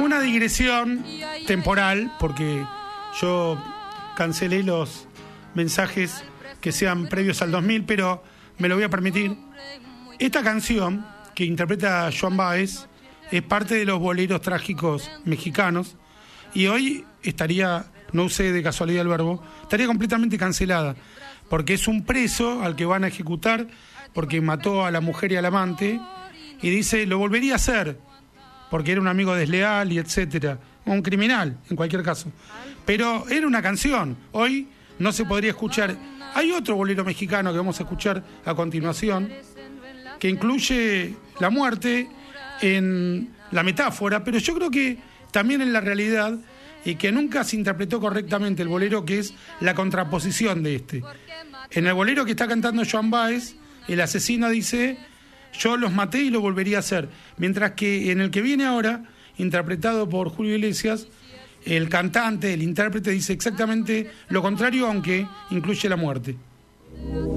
Una digresión temporal, porque yo cancelé los mensajes que sean previos al 2000, pero me lo voy a permitir. Esta canción que interpreta Joan Baez es parte de los boleros trágicos mexicanos y hoy estaría, no usé de casualidad el verbo, estaría completamente cancelada, porque es un preso al que van a ejecutar porque mató a la mujer y al amante, y dice, lo volvería a hacer, porque era un amigo desleal y etcétera, un criminal en cualquier caso. Pero era una canción, hoy no se podría escuchar. Hay otro bolero mexicano que vamos a escuchar a continuación, que incluye la muerte en la metáfora, pero yo creo que también en la realidad, y que nunca se interpretó correctamente el bolero, que es la contraposición de este. En el bolero que está cantando Joan Baez, el asesino dice, yo los maté y lo volvería a hacer, mientras que en el que viene ahora, interpretado por Julio Iglesias, el cantante, el intérprete dice exactamente lo contrario, aunque incluye la muerte.